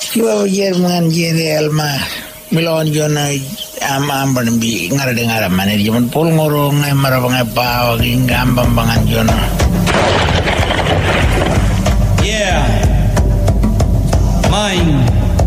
Yo Jerman Jere Alma Milon Jona Amban bi ngara manir jaman pul ngorong marabang pa gambang bangan Jona. Yeah. Mine.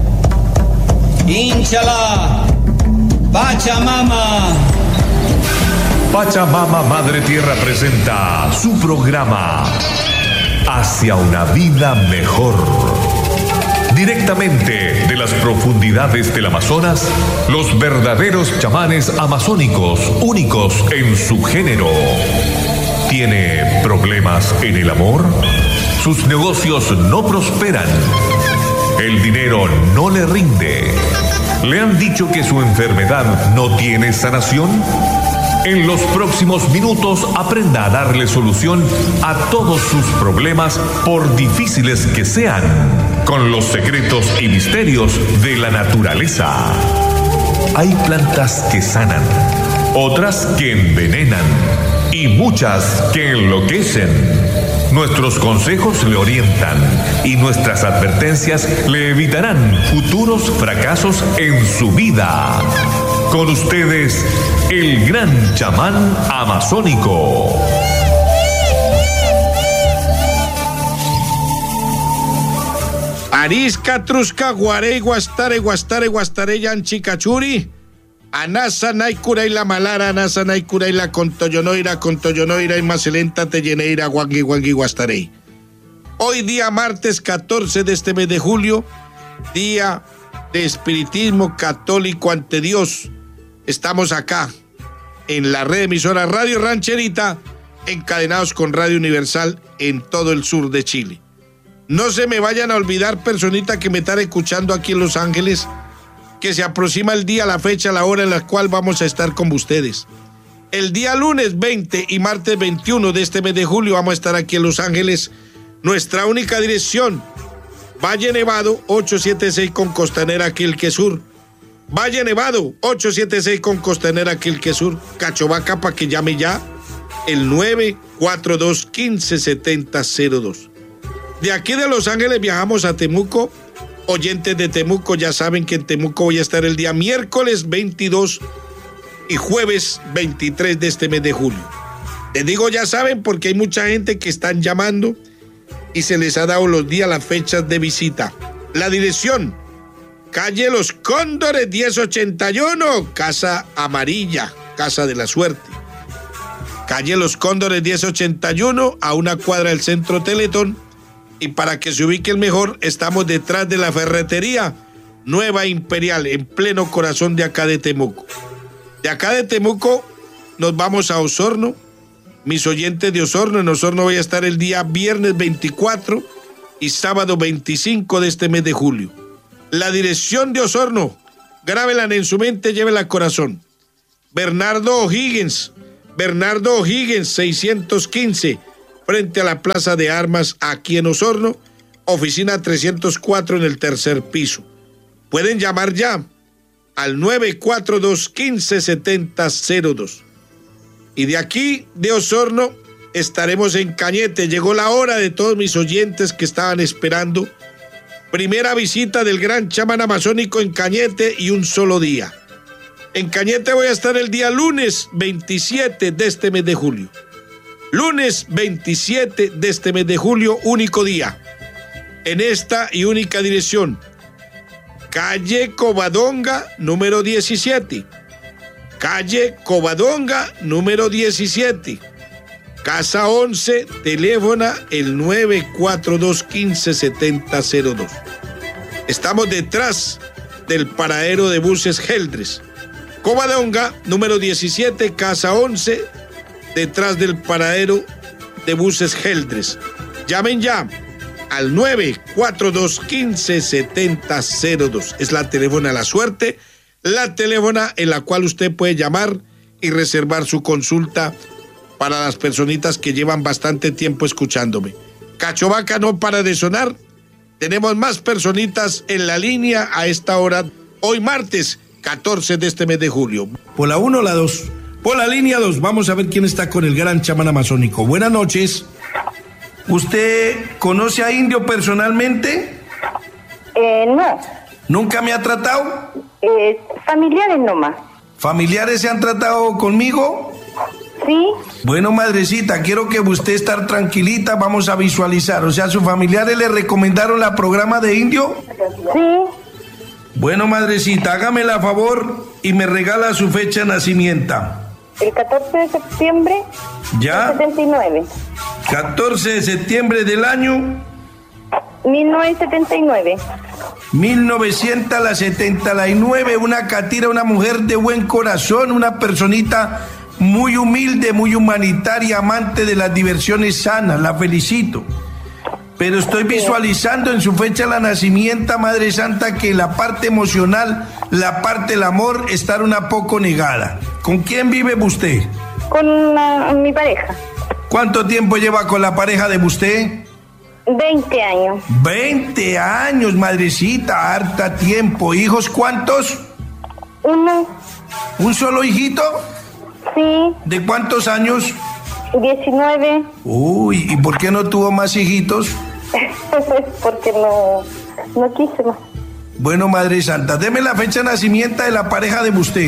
Inshallah. Pachamama. Pachamama Madre Tierra presenta su programa Hacia una vida mejor. Directamente de las profundidades del Amazonas, los verdaderos chamanes amazónicos, únicos en su género. ¿Tiene problemas en el amor? Sus negocios no prosperan. El dinero no le rinde. ¿Le han dicho que su enfermedad no tiene sanación? En los próximos minutos aprenda a darle solución a todos sus problemas, por difíciles que sean, con los secretos y misterios de la naturaleza. Hay plantas que sanan, otras que envenenan y muchas que enloquecen. Nuestros consejos le orientan y nuestras advertencias le evitarán futuros fracasos en su vida. Con ustedes, el gran chamán amazónico. Arisca, Trusca, Guarey, Guastare, Yanchi, Cachuri. Anasa, Naikura y la Malara, Anasa, Naikura y la Contoyonoira y Macelenta, Telleneira, Guangui, Guastarey. Hoy día martes 14 de este mes de julio, día de espiritismo católico ante Dios. Estamos acá, en la red emisora Radio Rancherita, encadenados con Radio Universal en todo el sur de Chile. No se me vayan a olvidar, personita que me están escuchando aquí en Los Ángeles, que se aproxima el día, la fecha, la hora en la cual vamos a estar con ustedes. El día lunes 20 y martes 21 de este mes de julio vamos a estar aquí en Los Ángeles. Nuestra única dirección, Valle Nevado 876 con Costanera Quilque Sur. Valle Nevado 876 con Costanera Quilque Sur. Cachovaca, para que llame ya el 942-157002. De aquí de Los Ángeles viajamos a Temuco. Oyentes de Temuco ya saben que en Temuco voy a estar el día miércoles 22 y jueves 23 de este mes de julio. Les digo ya saben porque hay mucha gente que están llamando y se les ha dado los días, las fechas de visita. La dirección, calle Los Cóndores 1081, Casa Amarilla, Casa de la Suerte. Calle Los Cóndores 1081, a una cuadra del Centro Teletón. Y para que se ubiquen mejor, estamos detrás de la ferretería Nueva Imperial, en pleno corazón de acá de Temuco. De acá de Temuco nos vamos a Osorno. Mis oyentes de Osorno, en Osorno voy a estar el día viernes 24 y sábado 25 de este mes de julio. La dirección de Osorno, grábela en su mente, llévela al corazón. Bernardo O'Higgins 615, frente a la Plaza de Armas, aquí en Osorno, oficina 304 en el tercer piso. Pueden llamar ya al 942-157002. Y de aquí, de Osorno, estaremos en Cañete. Llegó la hora de todos mis oyentes que estaban esperando. Primera visita del gran chamán amazónico en Cañete y un solo día. En Cañete voy a estar el día lunes 27 de este mes de julio. Lunes 27 de este mes de julio, único día. En esta y única dirección. Calle Covadonga, número 17. Calle Covadonga, número 17. Casa 11, teléfono el 942-157002. Estamos detrás del paradero de buses Geldres. Covadonga, número 17, casa 11, detrás del paradero de buses Geldres. Llamen ya al 942-157002. Es la teléfono a la suerte, la teléfono en la cual usted puede llamar y reservar su consulta para las personitas que llevan bastante tiempo escuchándome. Cachovaca no para de sonar. Tenemos más personitas en la línea a esta hora, hoy martes 14 de este mes de julio. Por la 1 o la 2. Por la línea 2, vamos a ver quién está con el gran chamán amazónico. Buenas noches. ¿Usted conoce a Indio personalmente? No. ¿Nunca me ha tratado? Familiares nomás. ¿Familiares se han tratado conmigo? Sí. Bueno, madrecita, quiero que usted estar tranquilita, vamos a visualizar. O sea, ¿sus familiares le recomendaron la programa de indio? Sí. Bueno, madrecita, hágame la favor y me regala su fecha de nacimiento. El 14 de septiembre ¿Ya? del 79. 14 de septiembre del año 1979. 1979, una catira, una mujer de buen corazón, una personita muy humilde, muy humanitaria, amante de las diversiones sanas, la felicito. Pero estoy visualizando en su fecha de nacimiento, Madre Santa, que la parte emocional, la parte del amor, está una poco negada. ¿Con quién vive usted? Con mi pareja. ¿Cuánto tiempo lleva con la pareja de usted? 20 años. 20 años, madrecita, harta tiempo. ¿Hijos cuántos? Uno. ¿Un solo hijito? Sí. ¿De cuántos años? 19. Uy, ¿y por qué no tuvo más hijitos? Porque no quise más. Bueno, Madre Santa, deme la fecha de nacimiento de la pareja de usted.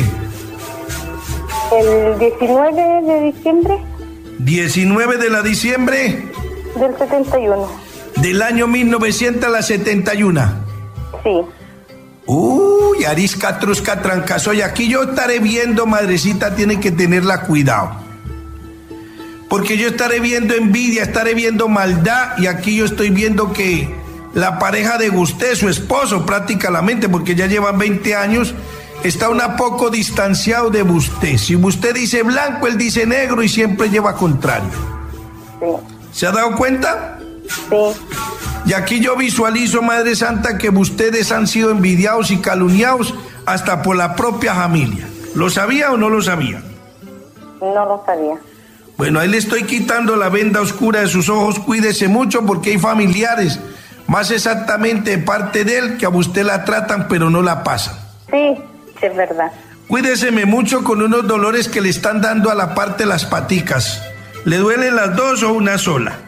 El 19 de diciembre 19 de diciembre del 71. del año 1971. Sí. Uy, arisca, trusca, trancasoy. Aquí yo estaré viendo, madrecita, tiene que tenerla cuidado. Porque yo estaré viendo envidia, estaré viendo maldad, y aquí yo estoy viendo que la pareja de usted, su esposo prácticamente, porque ya llevan 20 años, está un poco distanciado de usted. Si usted dice blanco, él dice negro y siempre lleva contrario. Sí. ¿Se ha dado cuenta? Sí. Y aquí yo visualizo, Madre Santa, que ustedes han sido envidiados y calumniados hasta por la propia familia. ¿Lo sabía o no lo sabía? No lo sabía. Bueno, ahí le estoy quitando la venda oscura de sus ojos. Cuídese mucho porque hay familiares, más exactamente de parte de él, que a usted la tratan pero no la pasan. Sí, es verdad. Cuídeseme mucho con unos dolores que le están dando a la parte de las paticas. ¿Le duelen las dos o una sola?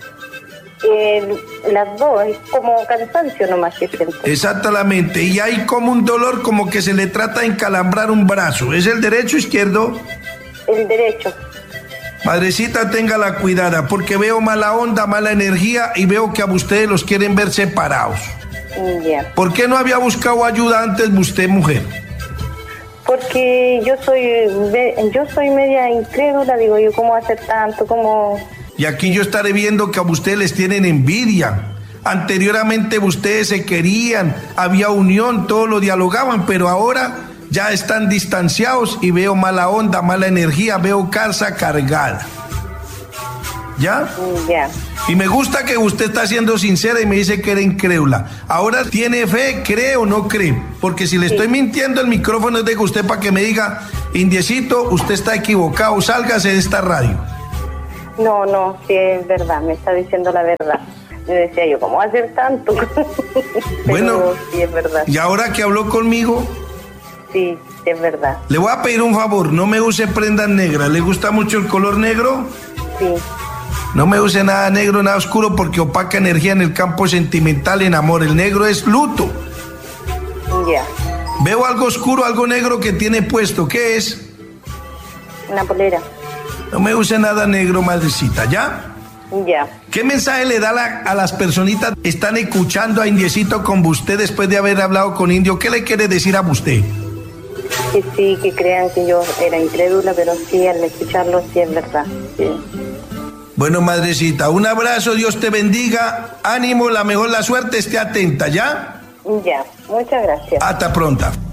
Las dos, es como cansancio nomás que siento. Exactamente, y hay como un dolor como que se le trata de encalambrar un brazo. ¿Es el derecho o izquierdo? El derecho. Madrecita, téngala cuidada, porque veo mala onda, mala energía, y veo que a ustedes los quieren ver separados. Ya. ¿Por qué no había buscado ayuda antes usted, mujer? Porque yo soy media incrédula, digo yo, ¿cómo hacer tanto? ¿Cómo? Y aquí yo estaré viendo que a ustedes les tienen envidia. Anteriormente ustedes se querían, había unión, todo lo dialogaban, pero ahora ya están distanciados y veo mala onda, mala energía, veo casa cargada. ¿Ya? Ya. Y me gusta que usted está siendo sincera y me dice que era incrédula. Ahora tiene fe, cree o no cree. Porque si le estoy mintiendo, el micrófono es de usted para que me diga, Indiecito, usted está equivocado, sálgase de esta radio. No, sí es verdad, me está diciendo la verdad. Yo decía yo, ¿cómo hacer tanto? Bueno, sí es verdad. Y ahora que habló conmigo, sí es verdad. le voy a pedir un favor, no me use prendas negras. ¿Le gusta mucho el color negro? Sí. No me use nada negro, nada oscuro, porque opaca energía en el campo sentimental, en amor. El negro es luto. Ya. Veo algo oscuro, algo negro que tiene puesto. ¿Qué es? Una polera. No me use nada negro, madrecita, ¿ya? Ya. ¿Qué mensaje le da a las personitas que están escuchando a Indiecito con usted después de haber hablado con Indio? ¿Qué le quiere decir a usted? Que sí, que crean que yo era incrédula, pero sí, al escucharlo sí es verdad. Sí. Bueno, madrecita, un abrazo, Dios te bendiga, ánimo, la mejor la suerte, esté atenta, ¿ya? Ya, muchas gracias. Hasta pronto.